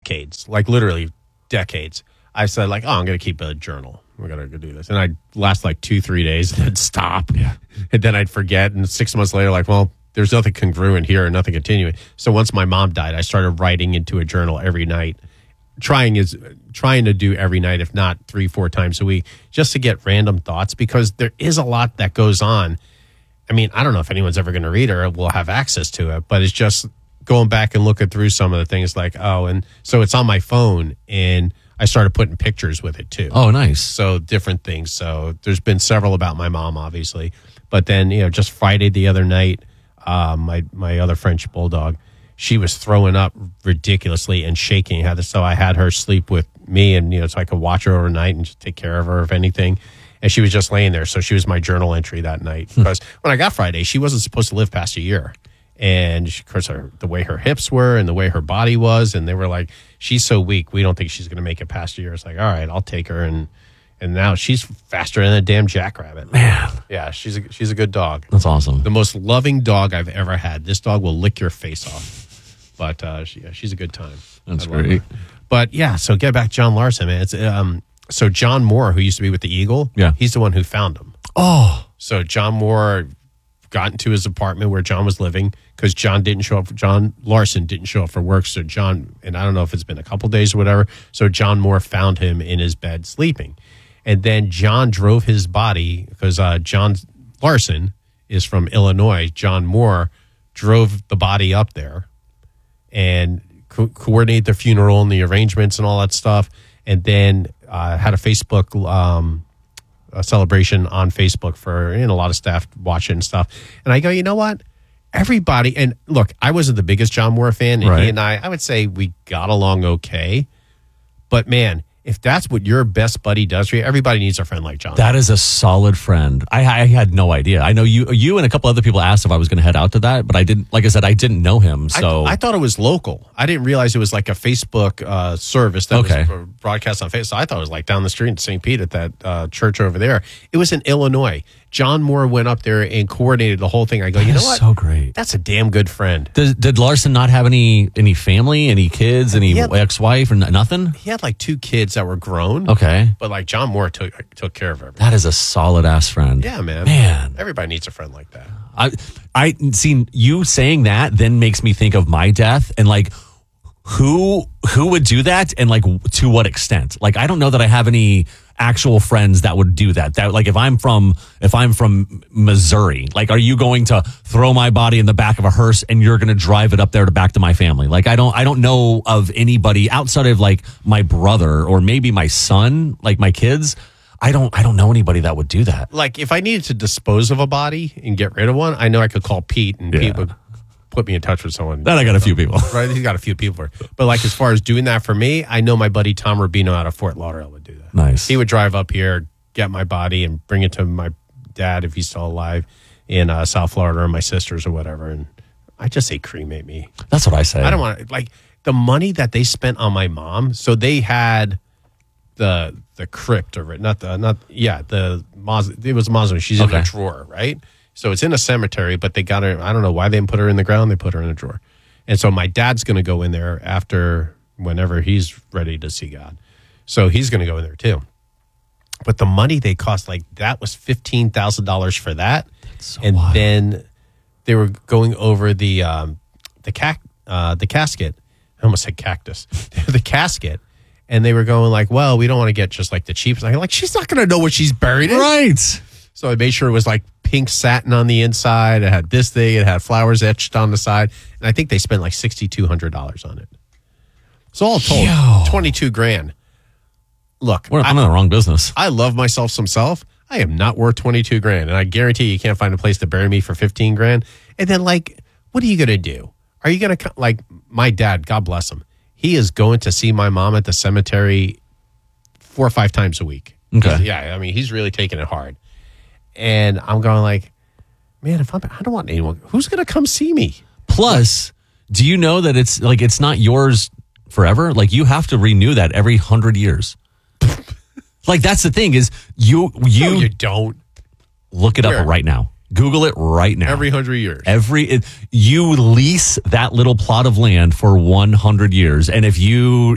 decades, like literally decades. I said like, oh, I'm going to keep a journal. We're going to go do this. And I'd last like 2-3 days and then stop. Yeah. And then I'd forget. And 6 months later, like, well, there's nothing congruent here and nothing continuing. So once my mom died, I started writing into a journal every night, trying to do every night, if not 3-4 times a week, just to get random thoughts, because there is a lot that goes on. I mean, I don't know if anyone's ever going to read it or will have access to it, but it's just going back and looking through some of the things like, oh, and so it's on my phone, and I started putting pictures with it too. Oh, nice. So different things. So there's been several about my mom, obviously, but then, just Friday the other night, my other French bulldog, she was throwing up ridiculously and shaking. So I had her sleep with me, and so I could watch her overnight and just take care of her if anything. And she was just laying there. So she was my journal entry that night. Because when I got Friday, she wasn't supposed to live past a year. And of course, the way her hips were and the way her body was, and they were like, she's so weak, we don't think she's going to make it past a year. It's like, all right, I'll take her. And now she's faster than a damn jackrabbit. Man. Yeah, she's a good dog. That's awesome. The most loving dog I've ever had. This dog will lick your face off. But she's a good time. That's great. But yeah, so get back to John Larson, man. It's so John Moore, who used to be with the Eagle, he's the one who found him. Oh. So John Moore got into his apartment where John was living because John Larson didn't show up for work. So John, and I don't know if it's been a couple days or whatever, so John Moore found him in his bed sleeping. And then John drove his body, because John Larson is from Illinois. John Moore drove the body up there and coordinated the funeral and the arrangements and all that stuff. And then had a Facebook a celebration on Facebook for a lot of staff watching and stuff. And I go, you know what? Everybody, and look, I wasn't the biggest John Moore fan, and he and I would say we got along okay. But man, if that's what your best buddy does for you, everybody needs a friend like John. That is a solid friend. I had no idea. I know you and a couple other people asked if I was going to head out to that, but I didn't. Like I said, I didn't know him. So I thought it was local. I didn't realize it was like a Facebook service that was broadcast on Facebook. So I thought it was like down the street in St. Pete at that church over there. It was in Illinois. John Moore went up there and coordinated the whole thing. I go, you know what? So great. That's a damn good friend. Did Larson not have any family, any kids, any ex-wife, or nothing? He had like 2 kids that were grown. Okay. But like John Moore took care of everything. That is a solid ass friend. Yeah, man. Man. Everybody needs a friend like that. I seen you saying that then makes me think of my death and like who would do that and like to what extent? Like I don't know that I have any actual friends that would do that. That like if I'm from Missouri, like are you going to throw my body in the back of a hearse and you're going to drive it up there to back to my family? Like I don't know of anybody outside of like my brother or maybe my son, like my kids. I don't know anybody that would do that. Like if I needed to dispose of a body and get rid of one, I know I could call Pete and Pete would put me in touch with someone. Then I got a few people. Right, he's got a few people. But like as far as doing that for me, I know my buddy Tom Rubino out of Fort Lauderdale would do that. Nice. He would drive up here, get my body, and bring it to my dad if he's still alive in South Florida, or my sisters or whatever. And I just say cremate me. That's what I say. I don't want to, like the money that they spent on my mom. So they had the crypt of it, it was a mausoleum. She's in a drawer, right? So it's in a cemetery, but they got her. I don't know why they didn't put her in the ground. They put her in a drawer. And so my dad's going to go in there after whenever he's ready to see God. So he's going to go in there too. But the money they cost, like that was $15,000 for that. So and wild. Then they were going over the casket. I almost said cactus. The casket. And they were going like, well, we don't want to get just like the cheapest. I'm like, she's not going to know what she's buried in. Right. So I made sure it was like pink satin on the inside. It had this thing. It had flowers etched on the side. And I think they spent like $6,200 on it. So all told, $22,000. Look, I'm in the wrong business. I love myself some self. I am not worth $22,000. And I guarantee you can't find a place to bury me for $15,000. And then like, what are you going to do? Are you going to, like my dad, God bless him. He is going to see my mom at the cemetery 4 or 5 times a week. Okay. Yeah, I mean, he's really taking it hard. And I'm going like, man, I don't want anyone. Who's going to come see me? Plus, do you know that it's like it's not yours forever? Like you have to renew that every 100 years. Like that's the thing is you don't look it up right now. Google it right now. Every 100 years. You lease that little plot of land for 100 years. And if